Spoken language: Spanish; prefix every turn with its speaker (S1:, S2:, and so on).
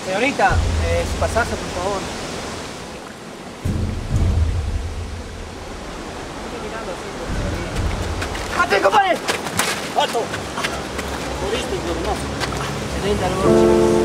S1: Señorita, su pasaje, por favor. ¡Ate, compadre!
S2: ¡Alto! Jodiste, hermano.
S1: Excelente, algo.